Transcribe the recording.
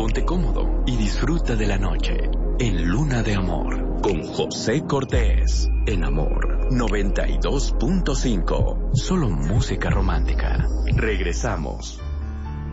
ponte cómodo y disfruta de la noche en Luna de Amor con José Cortés en Amor 92.5. Solo música romántica. Regresamos.